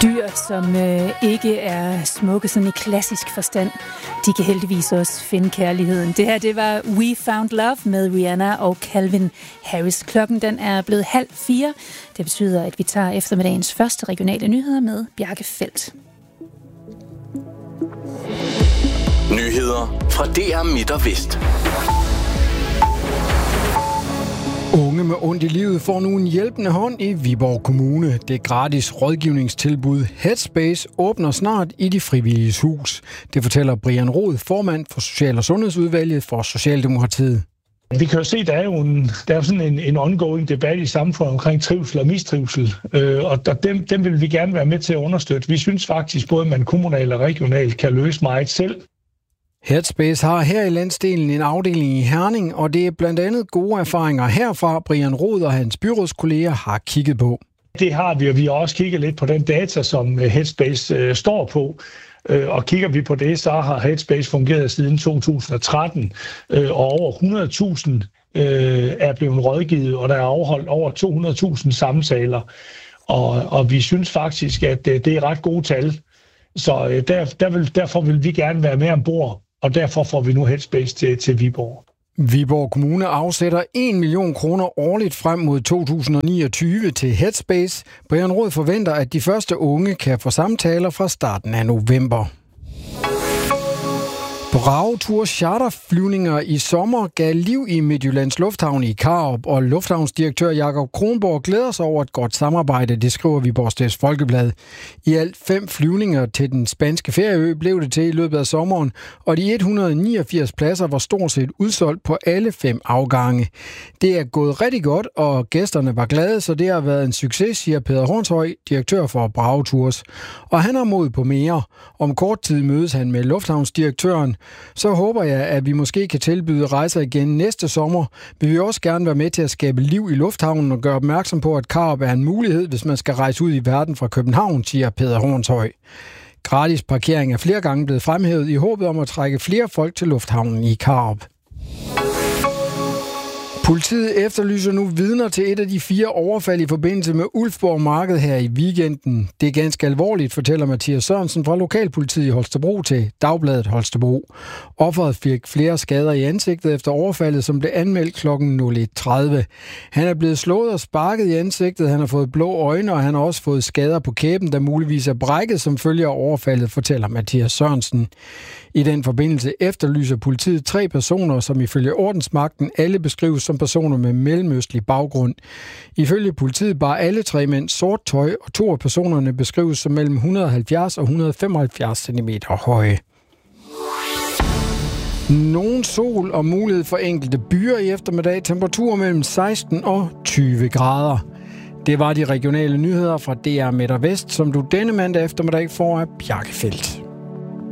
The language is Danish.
Dyr, som ikke er smukke sådan i klassisk forstand, de kan heldigvis også finde kærligheden. Det her, det var We Found Love med Rihanna og Calvin Harris. Klokken den er blevet 3:30. Det betyder, at vi tager eftermiddagens første regionale nyheder med Bjarke Feldt. Nyheder fra DR Midt og Vest. Unge med ondt i livet får nu en hjælpende hånd i Viborg Kommune. Det gratis rådgivningstilbud Headspace åbner snart i De Frivilliges Hus. Det fortæller Brian Rod, formand for Social- og Sundhedsudvalget for Socialdemokratiet. Vi kan jo se, at der er sådan en ongoing debat i samfundet omkring trivsel og mistrivsel, og dem vil vi gerne være med til at understøtte. Vi synes faktisk, både man kommunalt og regionalt kan løse meget selv. Headspace har her i landsdelen en afdeling i Herning, og det er blandt andet gode erfaringer herfra, Brian Rod og hans byrådskolleger har kigget på. Det har vi, og vi har også kigget lidt på den data, som Headspace står på. Og kigger vi på det, så har Headspace fungeret siden 2013, og over 100.000 er blevet rådgivet, og der er afholdt over 200.000 samtaler. Og vi synes faktisk, at det er ret gode tal. Så derfor vil vi gerne være med ombord, og derfor får vi nu Headspace til Viborg. Viborg Kommune afsætter 1 million kroner årligt frem mod 2029 til Headspace. Brian Rod forventer, at de første unge kan få samtaler fra starten af november. Bragetour charterflyvninger i sommer gav liv i Midtjyllands Lufthavn i Karup, og lufthavnsdirektør Jakob Kronborg glæder sig over et godt samarbejde, det skriver Viborgs Folkeblad. I alt 5 flyvninger til den spanske ferieø blev det til i løbet af sommeren, og de 189 pladser var stort set udsolgt på alle 5 afgange. Det er gået rigtig godt, og gæsterne var glade, så det har været en succes, siger Peder Hornshøj, direktør for Bragetours. Og han har mod på mere. Om kort tid mødes han med lufthavnsdirektøren. Så håber jeg, at vi måske kan tilbyde rejser igen næste sommer. Vi vil også gerne være med til at skabe liv i lufthavnen og gøre opmærksom på, at Karup er en mulighed, hvis man skal rejse ud i verden fra København, siger Peder Hornshøj. Gratis parkering er flere gange blevet fremhævet i håbet om at trække flere folk til lufthavnen i Karup. Politiet efterlyser nu vidner til et af de 4 overfald i forbindelse med Ulfborg Marked her i weekenden. Det er ganske alvorligt, fortæller Mathias Sørensen fra Lokalpolitiet i Holstebro til Dagbladet Holstebro. Offeret fik flere skader i ansigtet efter overfaldet, som blev anmeldt kl. 01:30. Han er blevet slået og sparket i ansigtet, han har fået blå øjne, og han har også fået skader på kæben, der muligvis er brækket som følge af overfaldet, fortæller Mathias Sørensen. I den forbindelse efterlyser politiet 3 personer, som ifølge ordensmagten alle beskrives som personer med mellemøstlig baggrund. Ifølge politiet bar alle 3 mænd sort tøj, og 2 af personerne beskrives som mellem 170 og 175 cm høje. Nogen sol og mulighed for enkelte byer i eftermiddag. Temperaturer mellem 16 og 20 grader. Det var de regionale nyheder fra DR Midt og Vest, som du denne mandag eftermiddag får af Bjarke Feldt.